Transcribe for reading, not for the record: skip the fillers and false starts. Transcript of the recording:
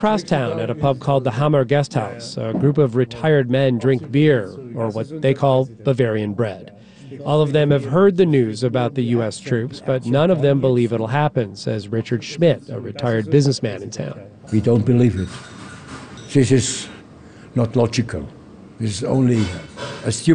Crosstown, at a pub called the Hammer Guest House, a group of retired men drink beer, or what they call Bavarian bread. All of them have heard the news about the U.S. troops, but none of them believe it'll happen, says Richard Schmidt, a retired businessman in town. We don't believe it. This is not logical. This is only a stupid